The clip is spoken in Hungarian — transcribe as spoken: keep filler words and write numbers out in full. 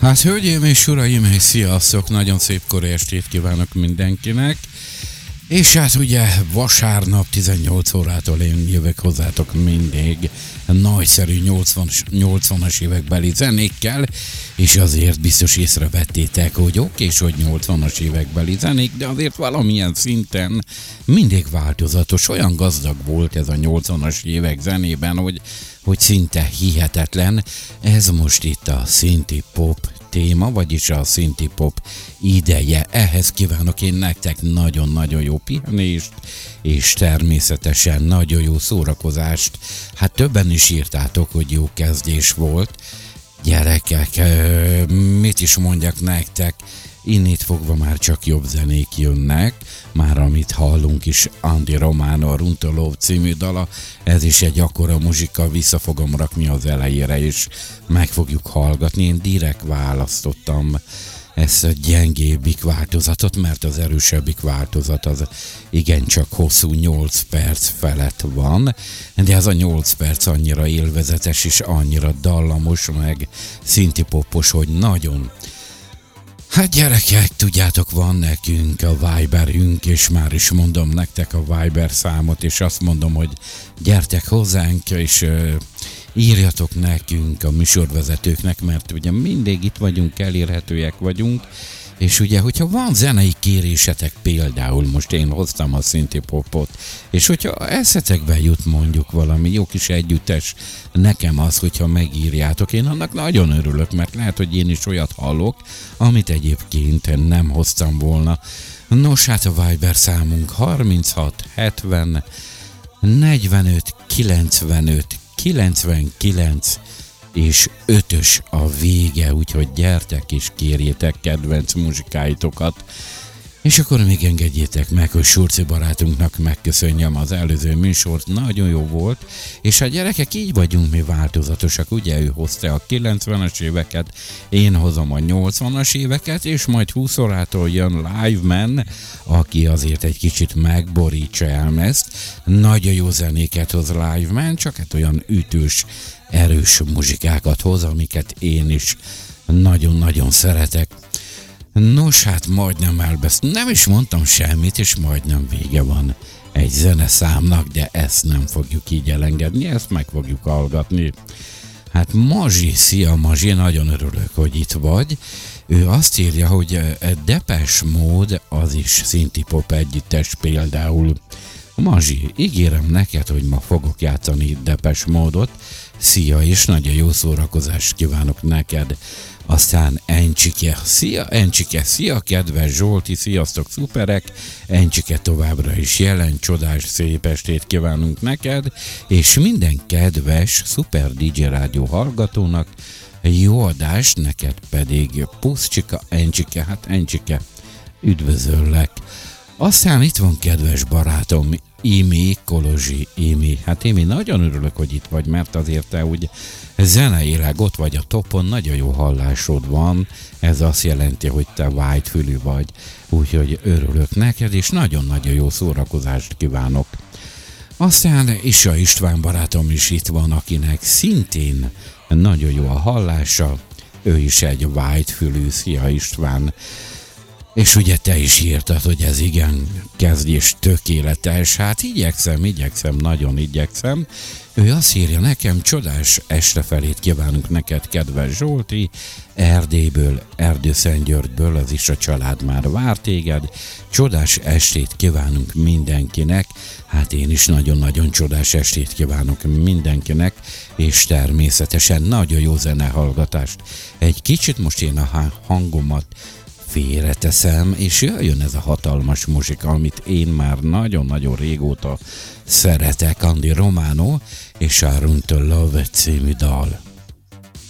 Hát hölgyeim és uraim, sziasztok, nagyon szép korai estét kívánok mindenkinek. És hát ugye vasárnap tizennyolc órától én jövök hozzátok mindig nagyszerű nyolcvanas, nyolcvanas évekbeli zenékkel, és azért biztos észrevettétek, hogy oké, és hogy nyolcvanas évekbeli zenék, de azért valamilyen szinten mindig változatos, olyan gazdag volt ez a nyolcvanas évek zenében, hogy, hogy szinte hihetetlen. Ez most itt a szinti pop téma, vagyis a szinti pop ideje. Ehhez kívánok én nektek nagyon-nagyon jó pihenést, és természetesen nagyon jó szórakozást. Hát többen is írtátok, hogy jó kezdés volt. Gyerekek, mit is mondjak nektek, innét fogva már csak jobb zenék jönnek, már amit hallunk is, Andy Romano, a Runtolov című dala, ez is egy akkora muzsika, vissza fogom rakni az elejére, és meg fogjuk hallgatni. Én direkt választottam ezt a gyengébbik változatot, mert az erősebbik változat az igencsak hosszú, nyolc perc felett van, de ez a nyolc perc annyira élvezetes és annyira dallamos, meg szinti popos, hogy nagyon. Hát gyerekek, tudjátok, van nekünk a Viberünk, és már is mondom nektek a Viber számot, és azt mondom, hogy gyertek hozzánk, és uh, írjatok nekünk a műsorvezetőknek, mert ugye mindig itt vagyunk, elérhetőek vagyunk, és ugye, hogyha van zenei kérésetek, például most én hoztam a szinti popot, és hogyha eszetekbe jut mondjuk valami jó kis együttes, nekem az, hogyha megírjátok, én annak nagyon örülök, mert lehet, hogy én is olyat hallok, amit egyébként nem hoztam volna. Nos, hát a Viber számunk harminchat hetven negyvenöt kilencvenöt kilencvenkilenc és ötös a vége, úgyhogy gyertek és kérjétek kedvenc muzsikáitokat. És akkor még engedjétek meg, hogy Surci barátunknak megköszönjem az előző műsort, nagyon jó volt, és a gyerekek, így vagyunk mi változatosak, ugye ő hozta a kilencvenes éveket, én hozom a nyolcvanas éveket, és majd húsz órától jön Live Man, aki azért egy kicsit megborítsa elmezt, nagyon jó zenéket hoz Live Man, csak hát olyan ütős, erős muzsikákat hoz, amiket én is nagyon-nagyon szeretek. Nos, hát majdnem elbesz... Nem is mondtam semmit, és majdnem vége van egy zeneszámnak, de ezt nem fogjuk így elengedni, ezt meg fogjuk hallgatni. Hát Mazsi, szia Mazsi, nagyon örülök, hogy itt vagy. Ő azt írja, hogy Depeche Mode az is szinti pop együttes például. Mazsi, ígérem neked, hogy ma fogok játszani Depeche Mode-ot. Szia, és nagyon jó szórakozást kívánok neked. Aztán Encsike, szia Encsike, szia kedves Zsolti, sziasztok szuperek, Encsike továbbra is jelen, csodás szép estét kívánunk neked, és minden kedves szuper dé dzsé rádió hallgatónak jó adást, neked pedig Puszcsika, Encsike, hát Encsike, üdvözöllek. Aztán itt van kedves barátom, Imi, Kolozsi Imi. Hát Imi, nagyon örülök, hogy itt vagy, mert azért te úgy zeneileg ott vagy a topon, nagyon jó hallásod van, ez azt jelenti, hogy te whitefülű vagy, úgyhogy örülök neked, és nagyon-nagyon jó szórakozást kívánok. Aztán Isa István barátom is itt van, akinek szintén nagyon jó a hallása, ő is egy whitefülű, szia István. És ugye te is írtad, hogy ez igen kezdés tökéletes, hát igyekszem, igyekszem, nagyon igyekszem. Ő azt írja nekem, csodás estrefelét kívánunk neked, kedves Zsolti, Erdélyből, Erdőszentgyörgyből, az is a család már vár téged, csodás estét kívánunk mindenkinek, hát én is nagyon-nagyon csodás estét kívánok mindenkinek, és természetesen nagyon jó zenehallgatást. Egy kicsit most én a hangomat félreteszem, és jön ez a hatalmas muzsika, amit én már nagyon-nagyon régóta szeretek, Andy Romano és a Runtolov című dal.